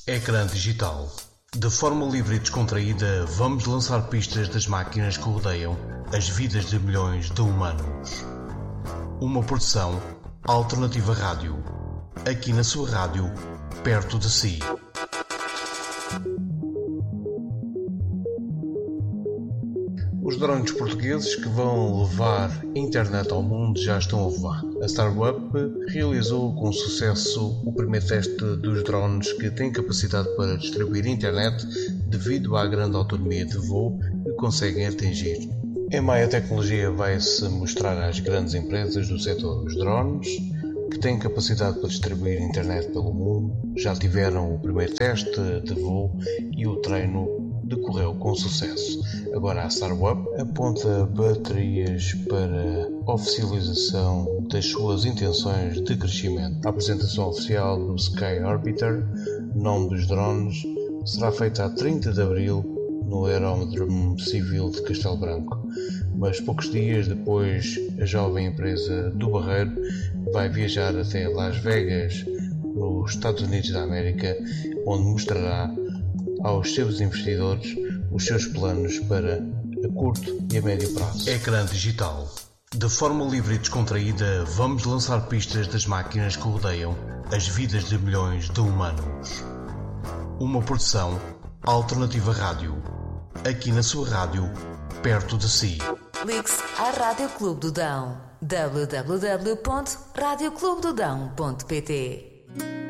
Ecrã digital. De forma livre e descontraída, vamos lançar pistas das máquinas que rodeiam as vidas de milhões de humanos. Uma produção Alternativa Rádio. Aqui na sua rádio, perto de si. Os drones portugueses que vão levar internet ao mundo já estão a voar. A Starweb realizou com sucesso o primeiro teste dos drones que têm capacidade para distribuir internet devido à grande autonomia de voo que conseguem atingir. Em maio a tecnologia vai-se mostrar às grandes empresas do setor. Os drones que têm capacidade para distribuir internet pelo mundo já tiveram o primeiro teste de voo e o treino decorreu com sucesso. Agora a Starweb aponta baterias para oficialização das suas intenções de crescimento. A apresentação oficial do Sky Orbiter, nome dos drones, será feita a 30 de abril no Aeródromo Civil de Castelo Branco. Mas poucos dias depois, a jovem empresa do Barreiro vai viajar até Las Vegas, nos Estados Unidos da América, onde mostrará aos seus investidores os seus planos para a curto e a médio prazo. Ecrã digital. De forma livre e descontraída, vamos lançar pistas das máquinas que rodeiam as vidas de milhões de humanos. Uma produção Alternativa Rádio. Aqui na sua rádio, perto de si. Ligue-se à Rádio Clube do Dão. www.radioclubedodão.pt